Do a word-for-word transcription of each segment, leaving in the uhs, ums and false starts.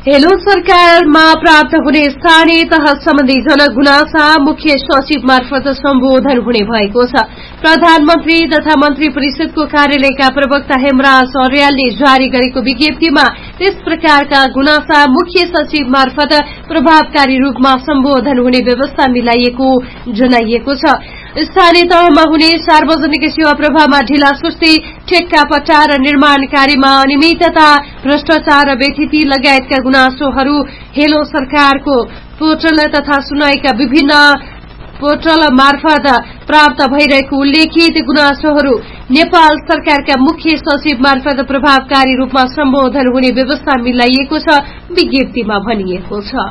Hello सरकारमा प्राप्त हुने स्थानीय तह सम्बन्धी जनगुनासा मुख्य सचिव मार्फत सम्बोधन हुने भएको छ। प्रधानमन्त्री तथा मन्त्री परिषदको कार्यालयका प्रवक्ता हेमराज अर्यालले जारी गरेको विज्ञप्तिमा त्यस प्रकारका गुनासा मुख्य सचिव मार्फत प्रभावकारी रूपमा सम्बोधन हुने व्यवस्था मिलाइएको जनाइएको छ। स्थानीय तहमा हुने सार्वजनिक सेवा प्रवाहमा ढिला सुस्ती, ठेक्का पट्टा र निर्माण कार्यमा अनियमितता, भ्रष्टाचार र बेथिति लगायतका गुनासोहरू हेलो सरकारको पोर्टल तथा सुनाइका विभिन्न पोर्टल मार्फत प्राप्त भइरहेको उल्लेखित गुनासोहरू नेपाल सरकारका मुख्य सचिव मार्फत प्रभावकारी रूपमा सम्बोधन हुने व्यवस्था मिलाइएको छ, विज्ञप्तिमा भनिएको छ।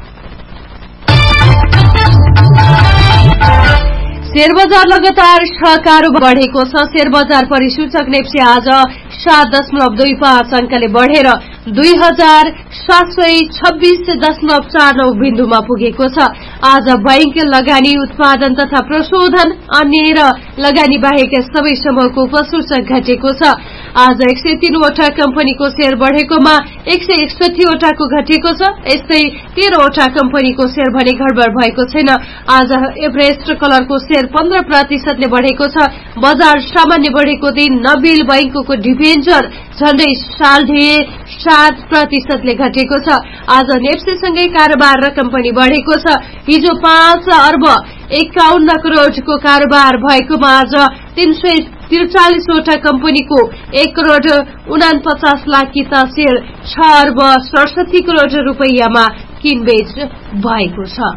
शेयर बजार लगातार छ कारोबार बढ़ेको छ। शेयर बजार परिसूचक नेप्से आज सात दशमलव दुई पाँच अंकले बढ़ेर दुई हजार सात सय छब्बीस दशमलव चार नौ बिन्दुमा पुगेको छ। आज बैंक, लगानी, उत्पादन तथा प्रशोधन, अन्य र लगानी बाहेक सबै समूहको उपसूचक घटेको छ। आज एक सय तीनवटा कम्पनीको शेयर बढ़ेकोमा एक सय एकसठीवटाको घटेको छ। यस्तै तेह्रवटा कम्पनीको शेयर भने गडबड भएको छैन। आज एभरेस्ट कलरको शेयर पन्ध्र प्रतिशतले बढ़ेको छ। बजार सामान्य बढ़ेको दिन नबिल बैंकको डिभेन्चर झण्डै साढे सात प्रतिशतले घटेको छ। आज नेप्सेसँगै कारोबार रकम पनि बढ़ेको छ। हिजो पाँच अर्ब एकाउन्न करोड़को कारोबार भएकोमा आज तीन सय त्रिचालिसवटा कम्पनीको एक करोड़ उनापचास लाख किता शेयर छ अर्ब सडसठी करोड़ रूपैयाँमा किनबेच भएको छ।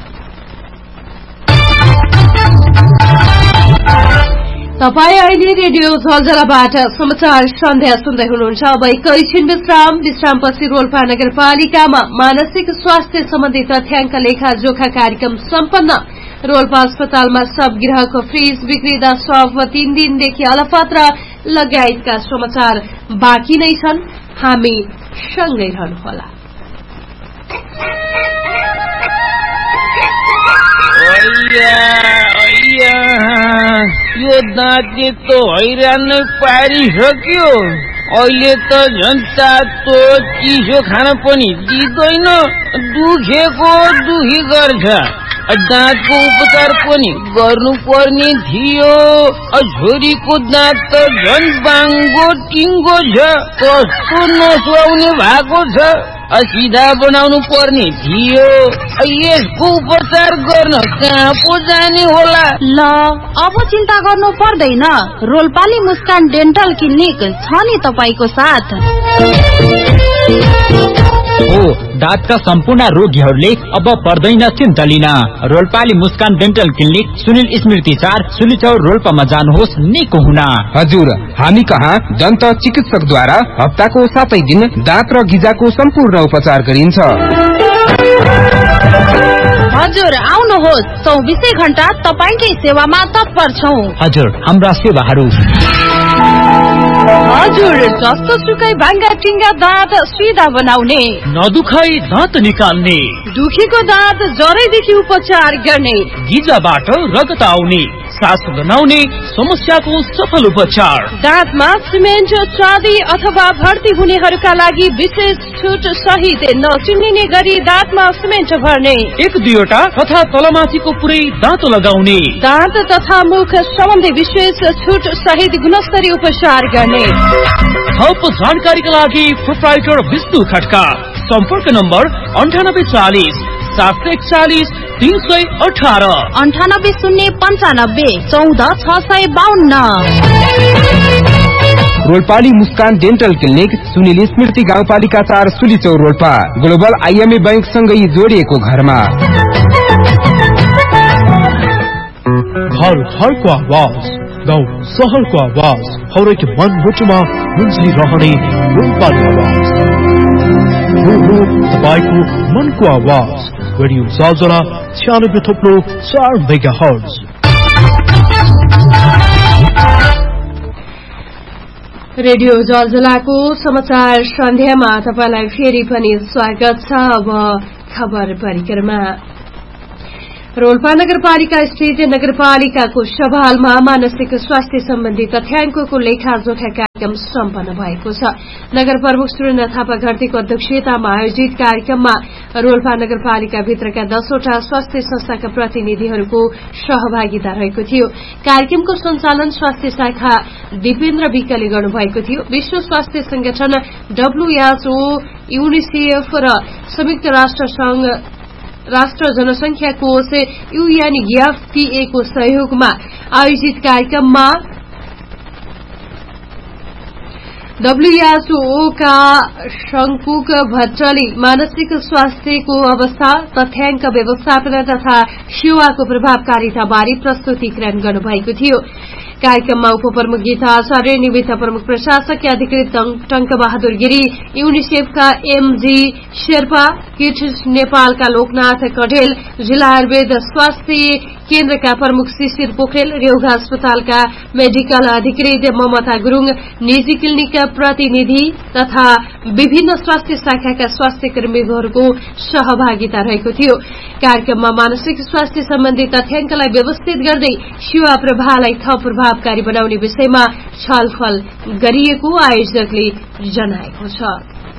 तपाईँ अहिले रेडियो झलझलाबाट समाचार सन्ध्या सुन्दै हुनुहुन्छ। अब एकैछिन विश्राम विश्रामपछि रोल्पा नगरपालिकामा मानसिक स्वास्थ्य सम्बन्धी तथ्याङ्क लेखाजोखा कार्यक्रम सम्पन्न। रोल्पा अस्पतालमा शव गृहको फ्रिज बिग्रिँदा शव तीन दिनदेखि अलपत्र लगायतका समाचार बाँकी नै छन्। हामी सँगै रहनुहोला। यो दाँतले त हैरान पारिसक्यो। अहिले त झन् तातो चिसो खान पनि दिँदैन, दुखेको दुखी गर्छ। दाँतको उपचार पनि गर्नुपर्ने थियो। छोरीको दाँत त झन् बाङ्गो टिङ्गो छ, कस्तो नसुहाउने भएको छ। सिधा बनाउनु पर्ने थियो। यसको उपचार गर्न कहाँ पो जाने होला? ल अब चिन्ता गर्नु पर्दैन, रोल्पाली मुस्कान डेन्टल क्लिनिक छ नि तपाईको साथ। हो दाँतका सम्पूर्ण रोगीहरूले अब पर्दैन चिन्ता लिन। रोल्पाली मुस्कान डेन्टल क्लिनिक सुनिल स्मृति चार सुलिचौर रोल्पामा जानुहोस् निको हुन। हजुर, हामी कहाँ दन्त चिकित्सकद्वारा हप्ताको सातै दिन दाँत र गिजाको सम्पूर्ण उपचार गरिन्छ। हजुर आउनुहोस्, चौबिसै घण्टा तपाईकै सेवामा तत्पर छौं। हजुर, हाम्रा सेवाहरू हजुर जस्तो सुकै भाङ्गा टिङ्गा दाँत सिधा बनाउने, नदुखाई दाँत निकाल्ने, दुखीको दाँत जरैदेखि उपचार गर्ने, गिजाबाट रगत आउने, सास गनाउने समस्याको सफल उपचार, दाँतमा सिमेन्ट चाँदी अथवा भर्ती हुनेहरूका लागि विशेष छुट सहित नचिनिने गरी दाँतमा सिमेन्ट भर्ने, एक दुईवटा तथा तलमाथिको पुरै दाँत लगाउने, दाँत तथा मुख सम्बन्धी विशेष छुट सहित गुणस्तरीय उपचार गर्ने। थप जानकारीका लागि प्रोप्राइटर विष्णु खड्का, सम्पर्क नम्बर अन्ठानब्बे चालिस सात सय एकचालिस तीन सय अठार, अन्ठानब्बे शून्य पन्चानब्बे चौध छ सय बाहन्न। रोल्पाली मुस्कान डेन्टल क्लिनिक सुनिल स्मृति गाउँपालिका चार सुलिचौर रोल्पा, ग्लोबल आइएमए बैंक सँगै जोडिएको घरमा। घर घरको आवाज, गाउँ सहरको आवाज, हरेक मनमुटुमा गुन्जिरहने रोल्पाली आवाज। हो हो तपाईको मनको आवाज, रेडियो झलझला छ्यानब्बे थोप्लो चार मेगा हर्ज। रेडियो झलझलाको समाचार सन्ध्यामा तपाईलाई फेरि पनि स्वागत छ। अब खबर परिक्रमा। रोल्पा नगरपालिका स्थित नगरपालिकाको सभालमा मानसिक स्वास्थ्य सम्बन्धी तथ्याङ्कको लेखाजोखा कार्यक्रम सम्पन्न भएको छ। नगर प्रमुख सुरेन्द्र थापा घरतीको अध्यक्षतामा आयोजित कार्यक्रममा रोल्पा नगरपालिका भित्रका दसवटा स्वास्थ्य संस्थाका प्रतिनिधिहरूको सहभागिता रहेको थियो। कार्यक्रमको सञ्चालन स्वास्थ्य शाखा दिपेन्द्र विकले गर्नुभएको थियो। विश्व स्वास्थ्य संगठन डब्ल्यूएचओ, यूनिसेफ र संयुक्त राष्ट्र संघ राष्ट्र जनसंख्या कोष यूएनएफपीए को सहयोगमा आयोजित कार्यक्रममा डब्ल्यूएचओ का शंकुक भट्टले मानसिक स्वास्थ्यको अवस्था, तथ्याङ्क व्यवस्थापन तथा सेवाको प्रभावकारिता बारे प्रस्तुतीकरण गर्नुभएको थियो। कार्यक्रममा उपप्रमुख गीता आचार्य, निमित्त प्रमुख प्रशासक अधिकृत टंक बहादुर गिरी, यूनिसेफका एमजी शेर्पा, किड्स नेपालका लोकनाथ कढेल, जिल्ला आयुर्वेद स्वास्थ्य केन्द्रका प्रमुख शिशिर पोखरेल, रेउघा अस्पतालका मेडिकल अधिकृत ममता गुरूङ, निजी क्लिनिकका प्रतिनिधि तथा विभिन्न स्वास्थ्य शाखाका स्वास्थ्य कर्मीहरूको सहभागिता रहेको थियो। कार्यक्रममा मानसिक स्वास्थ्य सम्बन्धी तथ्याङ्कलाई व्यवस्थित गर्दै सेवा प्रवाहलाई थप प्रभावकारी बनाउने विषयमा छलफल गरिएको आयोजकले जनाएको छ।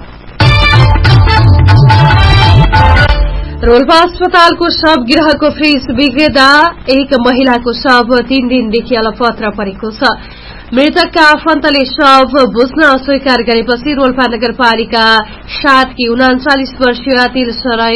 रोल्पा अस्पतालको शव गृहको फ्रिज बिग्रदा एक महिलाको शव तीन दिनदेखि अलपत्र परेको छ। मृतकका आफन्तले शव बुझ्न अस्वीकार गरेपछि रोल्पा नगरपालिका सातकी उनाचालिस वर्षीय तिल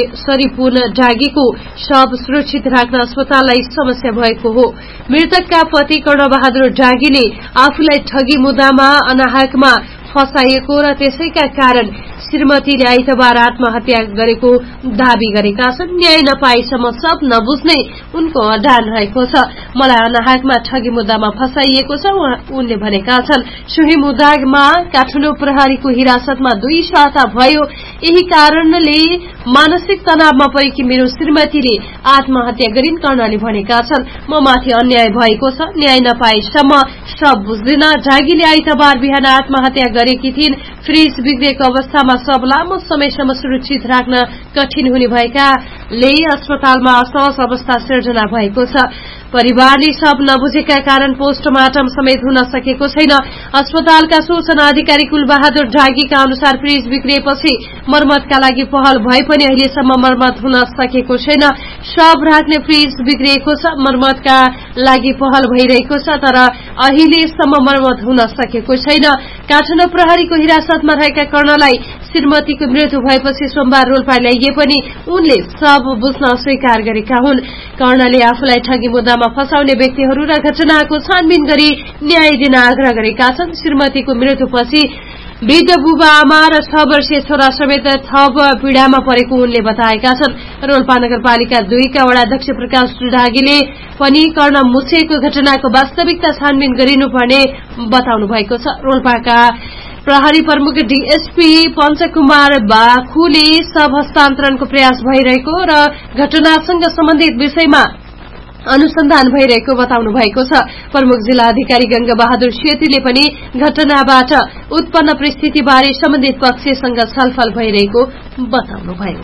सरिपुन डागीको शव सुरक्षित राख्न अस्पताललाई समस्या भएको हो। मृतकका पति कर्णबहादुर डागीले आफूलाई ठगी मुद्दामा अनाहकमा फसाइएको र त्यसैका कारण श्रीमतीले आइतबार आत्महत्या गरेको दावी गरेका छन्। न्याय नपाएसम्म सब नबुझ्ने उनको अडान रहेको छ। मलाई अनाहकमा ठगी मुद्दामा फसाइएको छ उनले भनेका छन्। सोही मुद्दामा काठमाडौँ प्रहरीको हिरासतमा दुई साता भयो। यही कारणले मानसिक तनावमा परेकी मेरो श्रीमतीले आत्महत्या गरिन् कर्णले भनेका छन्। म माथि अन्याय भएको छ, न्याय नपाएसम्म सब बुझ्दिन। डागीले आइतबार बिहान आत्महत्या गरेकी थिइन्। फ्रिज बिग्रेको अवस्थामा सब लामो समयसम्म सुरक्षित राख्न कठिन हुने भएकाले अस्पतालमा असहज अवस्था सिर्जना भएको छ। परिवारले सब नबुझेका कारण पोस्टमार्टम समेत हुन सकेको छैन। अस्पतालका सूचना अधिकारी कुलबहादुर डागीका अनुसार फ्रिज बिग्रिएपछि मर्मतका लागि पहल भए पनि अहिलेसम्म मर्मत हुन सकेको छैन। शव राख्ने फ्रिज बिग्रिएको छ, मर्मतका लागि पहल भइरहेको छ तर अहिलेसम्म मर्मत हुन सकेको छैन। काठमाडौँ प्रहरीको हिरासतमा रहेका कर्णलाई श्रीमतीको मृत्यु भएपछि सोमबार रोल्पा ल्याइए पनि उनले शव बुझ्न अस्वीकार गरेका हुन्। कर्णले आफूलाई ठगी मुद्दामा फसाउने व्यक्तिहरू र घटनाको छानबिन गरी न्याय दिन आग्रह गरेका छन्। श्रीमतीको मृत्युपछि वृद्ध बुबा आमा र छ वर्षीय छोरा समेत थप पीड़ामा परेको उनले बताएका छन्। रोल्पा नगरपालिका दुईका वडाध्यक्ष प्रकाश डागीले पनि कर्ण मुछेको घटनाको वास्तविकता छानबिन गरिनुपर्ने बताउनु भएको छ। रोल्पाका प्रहरी प्रमुख डीएसपी पञ्चकुमार बाखुले शव हस्तान्तरणको प्रयास भइरहेको र घटनासँग सम्बन्धित विषयमा अनुसन्धान भइरहेको बताउनु भएको छ। प्रमुख जिल्ला अधिकारी गंगा बहादुर सेतीले पनि घटनाबाट उत्पन्न परिस्थितिबारे सम्बन्धित पक्षसँग छलफल भइरहेको बताउनुभयो।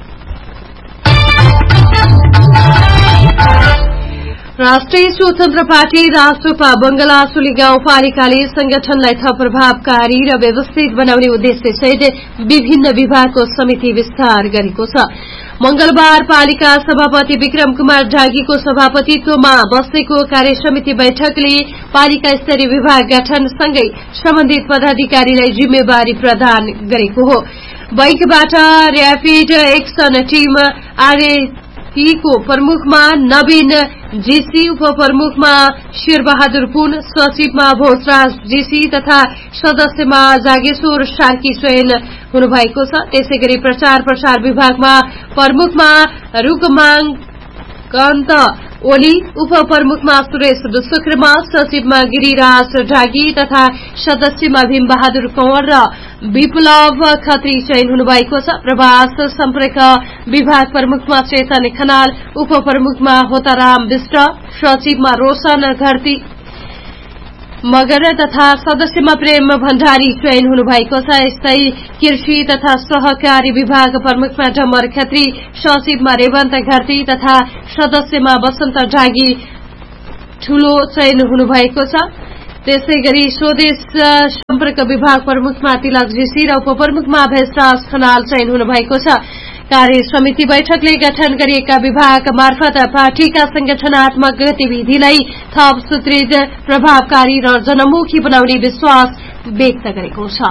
राष्ट्रिय स्वतन्त्र पार्टी राष्ट्रपा बंगलासुली गाउँपालिकाले संगठनलाई थप प्रभावकारी र व्यवस्थित बनाउने उद्देश्यसहित विभिन्न विभागको समिति विस्तार गरेको छ। मंगलबार पालिका सभापति विक्रम कुमार डागीको सभापतित्वमा बसेको कार्य समिति बैठकले पालिका स्तरीय विभाग गठनसँगै सम्बन्धित पदाधिकारीलाई जिम्मेवारी प्रदान गरेको हो। बैंकबाट र्यापिड एक्सन टीम आरएटीको प्रमुखमा नवीन जीसी, उपप्रमुखमा शेरबहादुर पुन, सचिवमा भोजराज जीसी तथा सदस्यमा जागेश्वर सार्की चयन हुनुभएको छ। त्यसैगरी प्रचार प्रसार विभागमा प्रमुखमा रूकमाङ कान्त ओली, उपप्रमुखमा सुरेश विश्वकर्मा, सचिवमा गिरिराज डागी तथा सदस्यमा भीमबहादुर कंवर र विप्लव खत्री चयन हुनुभएको छ। प्रवास सम्पर्क विभाग प्रमुखमा चेतन खनाल, उपप्रमुखमा होताराम विष्ट, सचिवमा रोशन घरती मगर तथा सदस्यमा प्रेम भण्डारी चयन हुनुभएको छ। यस्तै कृषि तथा सहकारी विभाग प्रमुखमा डमर खत्री, सचिवमा रेवन्त घरती तथा सदस्यमा वसन्त डागी ठूलो चयन हुनुभएको छ। त्यसै गरी स्वदेश सम्पर्क विभाग प्रमुखमा तिलक जेसी र उपप्रमुखमा भेषराज खनाल चयन हुनुभएको छ। कार्य समिति बैठकले गठन गरिएका विभाग मार्फत पार्टीका संगठनात्मक गतिविधिलाई थप सुदृढ, प्रभावकारी र जनमुखी बनाउने विश्वास व्यक्त गरेको छ।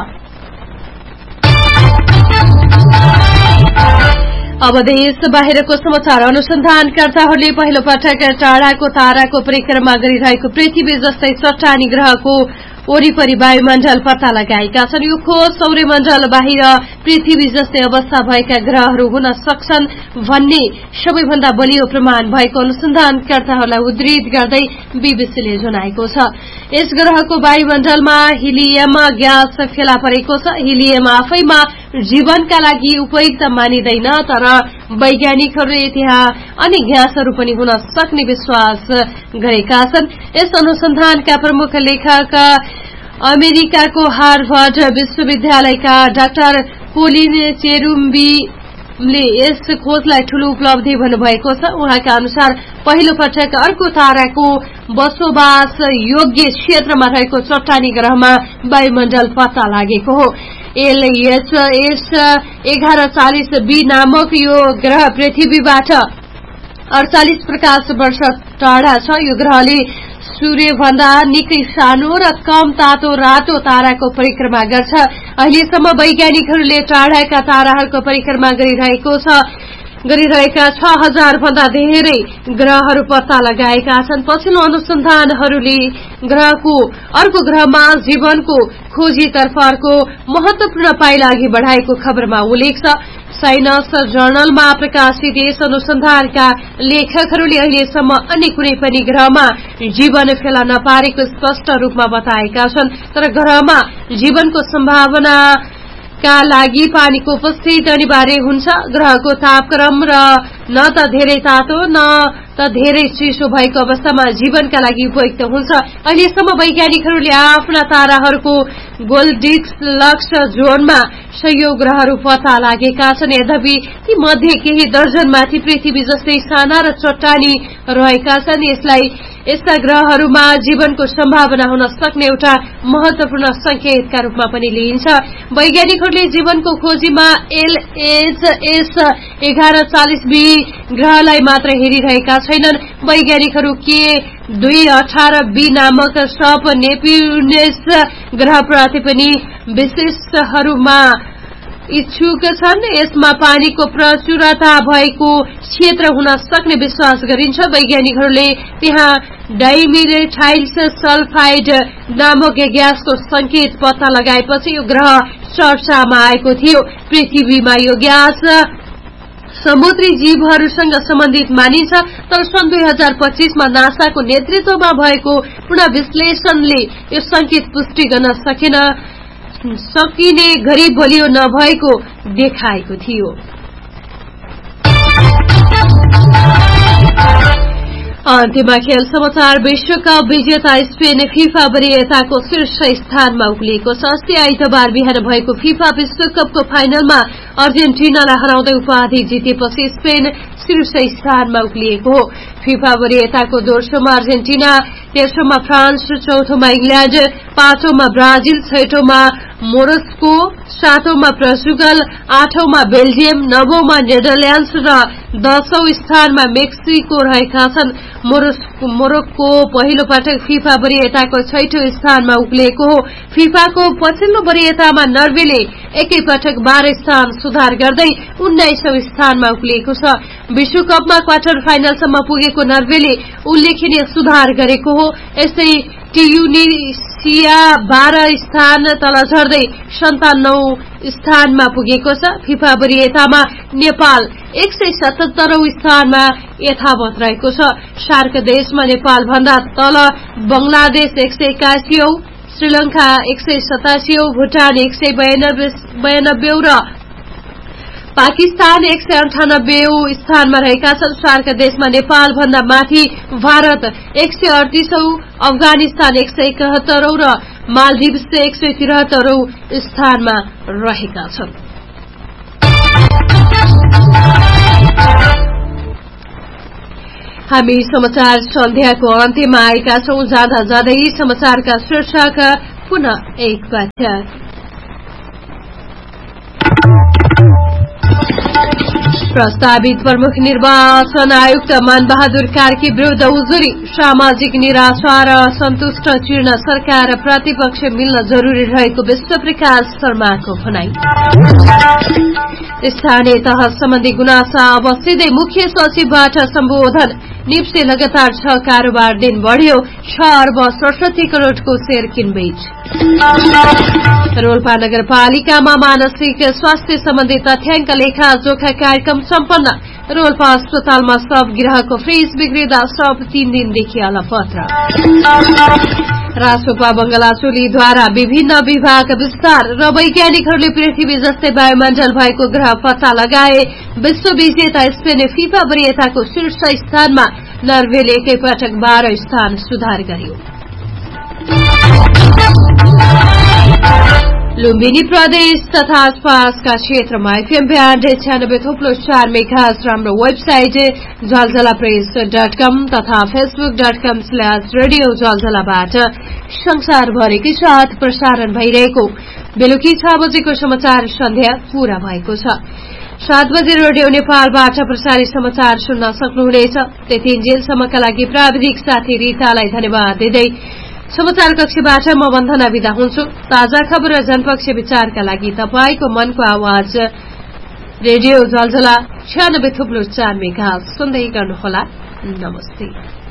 अब देश बाहिरको समाचार। अनुसन्धानकर्ताहरूले पहिलो पटक टाढाको ताराको परिक्रमा गरिरहेको पृथ्वी जस्तै चट्टानी ग्रहको वरिपरि वायुमण्डल पत्ता लगाएका छन्। यो खोज सौर्यमण्डल बाहिर पृथ्वी जस्तै अवस्था भएका ग्रहहरू हुन सक्छन् भन्ने सबैभन्दा बलियो प्रमाण भएको अनुसन्धानकर्ताहरूलाई उद्धृत गर्दै बीबीसीले जनाएको छ। यस ग्रहको वायुमण्डलमा हिलियम ग्यास फेला परेको छ। हिलियम आफैमा जीवनका लागि उपयुक्त मानिँदैन, तर वैज्ञानिकहरूले त्यहाँ अन्य ग्यासहरू पनि हुन सक्ने विश्वास गरेका छन्। यस अनुसन्धानका प्रमुख लेखक अमेरिकाको हार्वर्ड विश्वविद्यालयका डाक्टर कोलिन चेरुम्बीले यस खोजलाई ठूलो उपलब्धि भन्नुभएको छ। उहाँका अनुसार पहिलो पटक अर्को ताराको बसोबास योग्य क्षेत्रमा रहेको चट्टानी ग्रहमा वायुमण्डल पत्ता लागेको हो। एलएचएस एघार चालिस बी नामक यो ग्रह पृथ्वीबाट अडचालिस प्रकाश वर्ष टाढा छ। यो ग्रहले सूर्यभन्दा निकै सानो र कम तातो रातो ताराको परिक्रमा गर्छ। अहिलेसम्म वैज्ञानिकहरूले टाढाका ताराहरूको परिक्रमा गरिरहेको छ गरिरहेका छ हजार भन्दा धेरै ग्रहहरू पत्ता लगाएका छन्। पछिल्लो अनुसन्धानहरूले ग्रहको अर्को ग्रहमा जीवनको खोजीतर्फ अर्को महत्वपूर्ण पाइला अघि बढ़ाएको खबरमा उल्लेख छ। साइन्स जर्नलमा प्रकाशित यस अनुसन्धानका लेखकहरूले अहिलेसम्म अन्य कुनै पनि ग्रहमा जीवन फेला नपारेको स्पष्ट रूपमा बताएका छन्। तर ग्रहमा जीवनको सम्भावना का लागि पानीको उपस्थिति अनिवार्य हुन्छ। ग्रहको तापक्रम र न त धेरै तातो न त धेरै चिसो भएको अवस्थामा जीवनका लागि उपयुक्त हुन्छ। अहिलेसम्म वैज्ञानिकहरूले आफ्ना ताराहरूको गोल्डिलक्स जोनमा सयौं ग्रहहरू पत्ता लागेका छन्। यद्यपि ती मध्ये केही दर्जनमाथि पृथ्वी जस्तै साना र चट्टानी रहेका छन्। यसलाई यस्ता ग्रहहरूमा जीवनको सम्भावना हुन सक्ने एउटा महत्वपूर्ण संकेतका रूपमा पनि लिइन्छ। वैज्ञानिकहरूले जीवनको खोजीमा एलएचएस एघार चालिस बी ग्रहलाई मात्र हेरिरहेका छैनन्। वैज्ञानिकहरू के दुई अठार बी नामक सब नेप्ट्युनस ग्रहप्रति पनि विशेषहरूमा इच्छुक छन्। यसमा पानीको प्रचुरता भएको क्षेत्र हुन सक्ने विश्वास गरिन्छ। वैज्ञानिकहरूले त्यहाँ डाइमिथाइल सल्फाइड नामक ग्यासको संकेत पत्ता लगाएपछि यो ग्रह चर्चामा आएको थियो। पृथ्वीमा यो ग्यास समुद्री जीवहरूसँग सम्बन्धित मानिन्छ, तर सन् दुई हजार पच्चीसमा नासाको नेतृत्वमा भएको पुनः विश्लेषणले यो संकेत पुष्टि गर्न सकेन सकिने गरी बलियो नभएको देखाएको थियो। अन्त्यमा खेल समाचार। विश्वकप विजेता स्पेन फिफा वरियताको शीर्ष स्थानमा उक्लिएको छ। अस्ति आइतबार बिहान भएको फिफा विश्वकपको फाइनलमा अर्जेन्टिनालाई हराउँदै उपाधि जितेपछि स्पेन शीर्ष स्थानमा उक्लिएको हो। फिफा वरियताको दोस्रोमा Argentina, तेस्रोमा France, चौथोमा England, पाँचौंमा Brazil, छैठौंमा मोरस्को, सातौंमा Portugal, आठौंमा Belgium, नवौंमा Netherlands र दशौं स्थानमा मेक्सिको रहेका छन्। मोरक्को पहिलो पटक फिफा वरियताको छैठौं स्थानमा उक्लिएको हो। फिफाको पछिल्लो वरियतामा नर्वेले एकै पटक बाह्र स्थान सुधार गर्दै उन्नाइसौं स्थानमा उक्लिएको छ। विश्वकपमा क्वार्टर फाइनलसम्म पुगेको नर्वेले उल्लेखनीय सुधार गरेको हो। यस्तै ट्युनिसिया बाह्र स्थान तल झर्दै सन्तानौ स्थानमा पुगेको छ। फिफा वरियतामा नेपाल एक सय सतहत्तरौं स्थानमा यथावत रहेको छ। सार्क देशमा नेपाल भन्दा तल बंगलादेश एक सय एकासीऔं, श्रीलंका एक सय सतासीऔं, भूटान एक सय बयानब्बे र पाकिस्तान एक सय अन्ठानब्बे स्थानमा रहेका संसारका देशमा नेपाल भन्दा माथि भारत एक सय अडतीसौं, अफगानिस्तान एक सय एकहत्तरौं र मालदिव्स एक सय त्रिहत्तरौं स्थानमा रहेका छन्। हामी समाचार सन्ध्याको अन्त्यमा आएका छौं। जाँदा जाँदै समाचारका शीर्षक पुनः एक पटक। प्रस्तावित प्रमुख निर्वाचन आयुक्त मानबहादुर कार्की विरूद्ध उजुरी, सामाजिक निराशा र असन्तुष्ट चिर्न सरकार र प्रतिपक्ष मिल्न जरूरी रहेको विश्वप्रकाश शर्माको भनाई। स्थानीय तह सम्बन्धी गुनासा अब सिधै मुख्य सचिवबाट सम्बोधन, निप्से लगातार छ कारोबार दिन बढ़्यो, छ अर्ब सडसठी करोड़को शेयर किनबेच। रोल्पा नगरपालिकामा मानसिक स्वास्थ्य सम्बन्धी तथ्याङ्क लेखा जोखा कार्यक्रम सम्पन्न। रोल्पा अस्पतालमा शव गृहको फ्रिज बिग्रिँदा शव तीन दिनदेखि अलपत्र। राष्ट्रपा बंगलाचोलीद्वारा विभिन्न विभाग विस्तार र वैज्ञानिकहरूले पृथ्वी जस्तै वायुमण्डल भएको ग्रह पत्ता लगाए। विश्व विजेता स्पेन फिफा वरियताको शीर्ष स्थानमा, नर्वेले एकैपटक बाह्र स्थान सुधार गर्यो। लुम्बिनी प्रदेश तथा आसपासका क्षेत्रमा एफएम ब्यान्ड छ्यानब्बे थोप्लो चार मेगाहर्ज र हाम्रो वेबसाइट झलझला प्रेस डट कम तथा Facebook dot com slash radio झलझलाबाट संसारभरिकै साथ प्रसारण भइरहेको बेलुकी छ बजेको समाचार सन्ध्या पूरा भएको छ। सात बजे रेडियो नेपालबाट प्रसारित समाचार सुन्न सक्नुहुनेछ। त्यति जेलसम्मका लागि प्राविधिक साथी रितालाई धन्यवाद दिँदै समाचार कक्षबाट म वन्दना बिदा हुन्छु। ताजा खबर र जनपक्षी विचारका लागि तपाईको मनको आवाज रेडियो झलझला छ्यानब्बे थुप्लो चार मेगाहर्ज सुन्दै गर्नुहोला। नमस्ते।